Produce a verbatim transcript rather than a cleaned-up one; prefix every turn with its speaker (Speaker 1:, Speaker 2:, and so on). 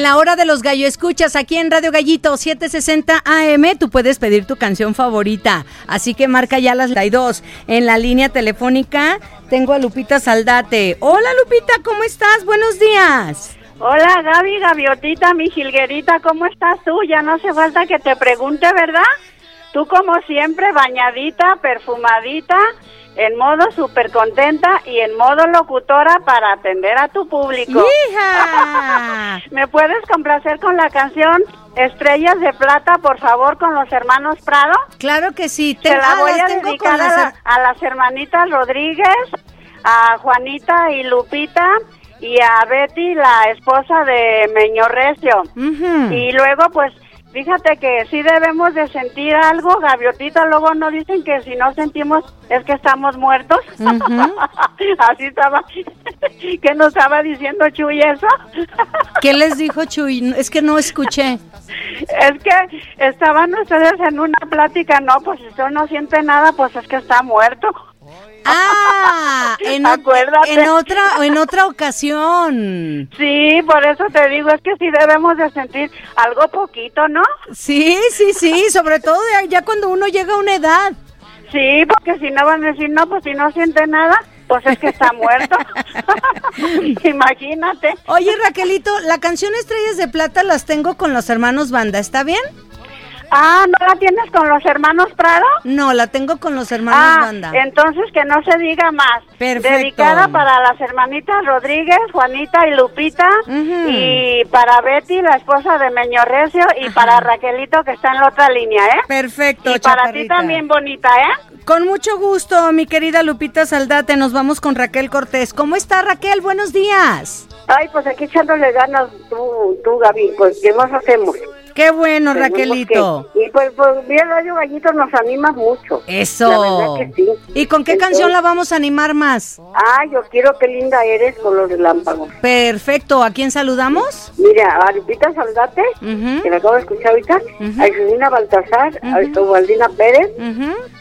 Speaker 1: la hora de los gallo escuchas aquí en Radio Gallito setecientos sesenta A M. Tú puedes pedir tu canción favorita, así que marca ya las dos. En la línea telefónica tengo a Lupita Saldate. Hola Lupita, ¿cómo estás? Buenos días.
Speaker 2: Hola Gaby, Gaviotita, mi jilguerita, ¿cómo estás tú? Ya no hace falta que te pregunte, ¿verdad? Tú como siempre, bañadita, perfumadita, en modo súper contenta y en modo locutora para atender a tu público.
Speaker 1: ¡Hija!
Speaker 2: ¿Me puedes complacer con la canción Estrellas de Plata, por favor, con los hermanos Prado?
Speaker 1: Claro que sí.
Speaker 2: Te la
Speaker 1: ah,
Speaker 2: voy a
Speaker 1: tengo
Speaker 2: dedicar
Speaker 1: con
Speaker 2: a,
Speaker 1: las...
Speaker 2: la, a las hermanitas Rodríguez, a Juanita y Lupita, y a Betty, la esposa de Meño Recio.
Speaker 1: Uh-huh.
Speaker 2: Y luego, pues, fíjate que sí debemos de sentir algo, Gaviotita. Luego nos dicen que si no sentimos es que estamos muertos.
Speaker 1: Uh-huh.
Speaker 2: Así estaba. ¿Qué nos estaba diciendo Chuy eso?
Speaker 1: ¿Qué les dijo Chuy? Es que no escuché.
Speaker 2: Es que estaban ustedes en una plática, no, pues si usted no siente nada, pues es que está muerto.
Speaker 1: Ah, en,
Speaker 2: Acuérdate.
Speaker 1: en otra en otra ocasión.
Speaker 2: Sí, por eso te digo, es que sí debemos de sentir algo poquito, ¿no?
Speaker 1: Sí, sí, sí, sobre todo ya, ya cuando uno llega a una edad.
Speaker 2: Sí, porque si no van a decir, no, pues si no siente nada, pues es que está muerto. Imagínate.
Speaker 1: Oye, Raquelito, la canción Estrellas de Plata las tengo con los hermanos Banda, ¿está bien?
Speaker 2: Ah, ¿no la tienes con los hermanos Prado?
Speaker 1: No, la tengo con los hermanos
Speaker 2: ah,
Speaker 1: Banda.
Speaker 2: Entonces que no se diga más.
Speaker 1: Perfecto.
Speaker 2: Dedicada para las hermanitas Rodríguez, Juanita y Lupita, uh-huh. y para Betty, la esposa de Meño Recio, y Ajá. para Raquelito, que está en la otra línea, ¿eh?
Speaker 1: Perfecto,
Speaker 2: Y para ti también, bonita, ¿eh?
Speaker 1: Con mucho gusto, mi querida Lupita Saldate, nos vamos con Raquel Cortés. ¿Cómo está, Raquel? Buenos días.
Speaker 3: Ay, pues aquí echándole ganas tú, tú Gaby, pues ¿qué más hacemos?
Speaker 1: Qué bueno, Tenemos Raquelito.
Speaker 3: Que, y pues, pues bien, Radio Gallito nos anima mucho.
Speaker 1: Eso.
Speaker 3: La verdad que sí.
Speaker 1: ¿Y con qué Entonces, canción la vamos a animar más?
Speaker 3: Ah, yo quiero Qué linda eres con los relámpagos.
Speaker 1: Perfecto. ¿A quién saludamos?
Speaker 3: Mira, a Lupita Saldate,
Speaker 1: uh-huh.
Speaker 3: que la acabo de escuchar ahorita, uh-huh. a Iselina Baltasar, uh-huh. a Estobaldina Pérez, uh-huh.